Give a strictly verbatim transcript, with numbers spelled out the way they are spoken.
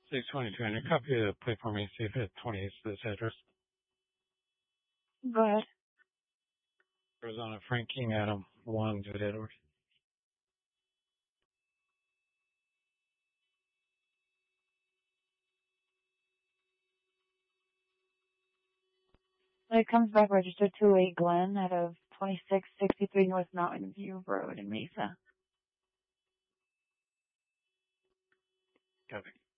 six twenty-two hundred. Copy the plate for me. See if it twenty-eight to this address. Go ahead. Arizona Frank King Adam one to Edward. It comes back registered to eight Glen out of twenty-six sixty-three North Mountain View Road in Mesa. Copy.